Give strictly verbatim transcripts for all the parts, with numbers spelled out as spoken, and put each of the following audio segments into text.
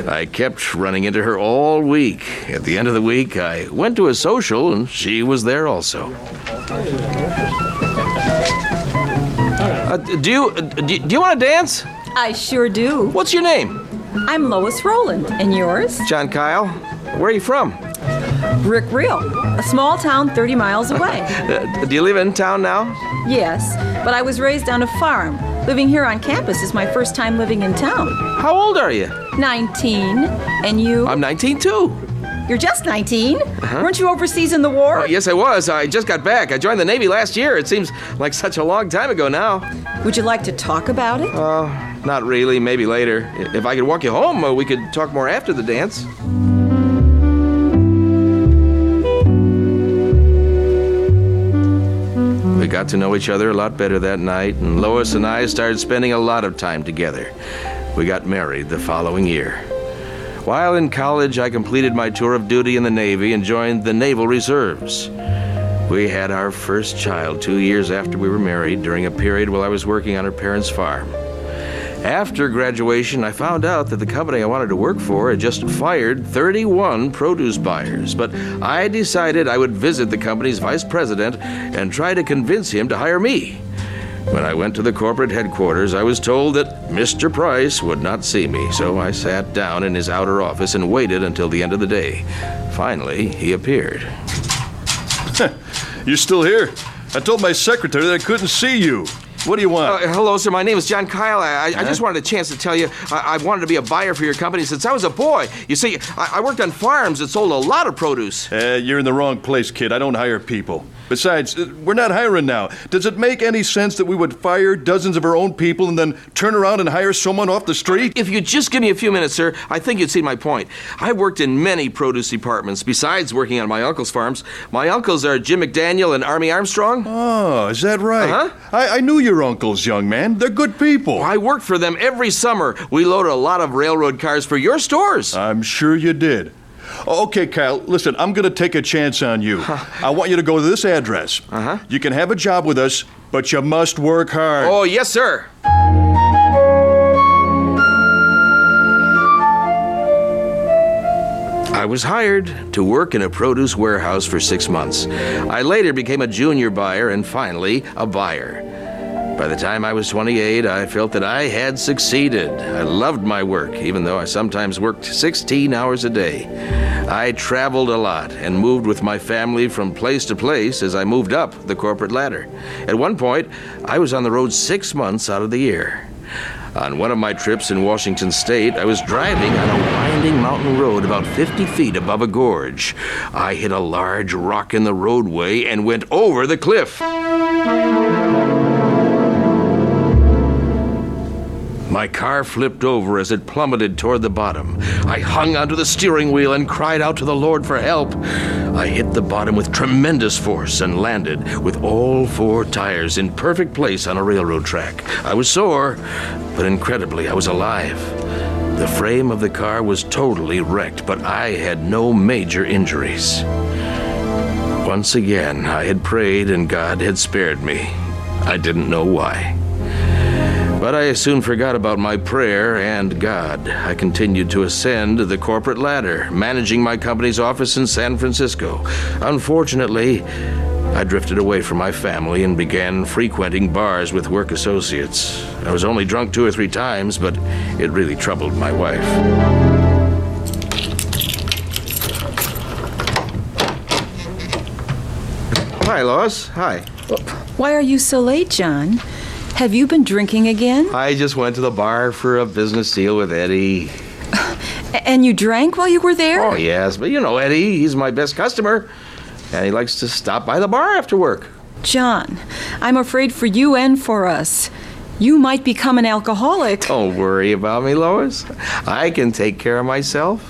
I kept running into her all week. At the end of the week, I went to a social, and she was there also. Uh, do you do, do you want to dance? I sure do. What's your name? I'm Lois Rowland. And yours? John Kyle. Where are you from? Rick Real, a small town thirty miles away. Uh, do you live in town now? Yes, but I was raised on a farm. Living here on campus is my first time living in town. How old are you? nineteen. And you? I'm nineteen, too. You're just nineteen? Uh-huh. Weren't you overseas in the war? Uh, yes, I was. I just got back. I joined the Navy last year. It seems like such a long time ago now. Would you like to talk about it? Uh, not really. Maybe later. If I could walk you home, uh, we could talk more after the dance. We got to know each other a lot better that night, and Lois and I started spending a lot of time together. We got married the following year. While in college, I completed my tour of duty in the Navy and joined the Naval Reserves. We had our first child two years after we were married, during a period while I was working on her parents' farm. After graduation, I found out that the company I wanted to work for had just fired thirty-one produce buyers, but I decided I would visit the company's vice president and try to convince him to hire me. When I went to the corporate headquarters, I was told that Mister Price would not see me, so I sat down in his outer office and waited until the end of the day. Finally, he appeared. You're still here? I told my secretary that I couldn't see you. What do you want? Uh, hello, sir. My name is John Kyle. I, I just wanted a chance to tell you I, I wanted to be a buyer for your company since I was a boy. You see, I, I worked on farms that sold a lot of produce. Uh, you're in the wrong place, kid. I don't hire people. Besides, uh, we're not hiring now. Does it make any sense that we would fire dozens of our own people and then turn around and hire someone off the street? If you'd just give me a few minutes, sir, I think you'd see my point. I've worked in many produce departments besides working on my uncle's farms. My uncles are Jim McDaniel and Army Armstrong. Oh, is that right? Uh-huh. I, I knew your uncles, young man. They're good people. I worked for them every summer. We loaded a lot of railroad cars for your stores. I'm sure you did. Okay, Kyle, listen, I'm going to take a chance on you. I want you to go to this address. Uh-huh. You can have a job with us, but you must work hard. Oh, yes, sir. I was hired to work in a produce warehouse for six months. I later became a junior buyer and finally a buyer. By the time I was twenty-eight, I felt that I had succeeded. I loved my work, even though I sometimes worked sixteen hours a day. I traveled a lot and moved with my family from place to place as I moved up the corporate ladder. At one point, I was on the road six months out of the year. On one of my trips in Washington State, I was driving on a winding mountain road about fifty feet above a gorge. I hit a large rock in the roadway and went over the cliff. My car flipped over as it plummeted toward the bottom. I hung onto the steering wheel and cried out to the Lord for help. I hit the bottom with tremendous force and landed with all four tires in perfect place on a railroad track. I was sore, but incredibly, I was alive. The frame of the car was totally wrecked, but I had no major injuries. Once again, I had prayed and God had spared me. I didn't know why. But I soon forgot about my prayer and God. I continued to ascend the corporate ladder, managing my company's office in San Francisco. Unfortunately, I drifted away from my family and began frequenting bars with work associates. I was only drunk two or three times, but it really troubled my wife. Hi, Lois. Hi. Why are you so late, John? Have you been drinking again? I just went to the bar for a business deal with Eddie. And you drank while you were there? Oh, yes, but you know Eddie, he's my best customer. And he likes to stop by the bar after work. John, I'm afraid for you and for us. You might become an alcoholic. Don't worry about me, Lois. I can take care of myself.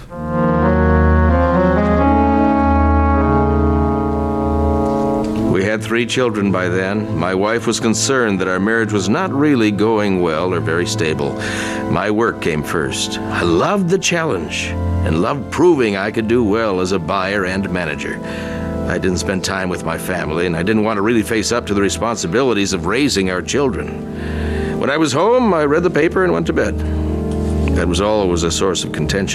We had three children by then. My wife was concerned that our marriage was not really going well or very stable. My work came first. I loved the challenge and loved proving I could do well as a buyer and manager. I didn't spend time with my family, and I didn't want to really face up to the responsibilities of raising our children. When I was home, I read the paper and went to bed. That was always a source of contention.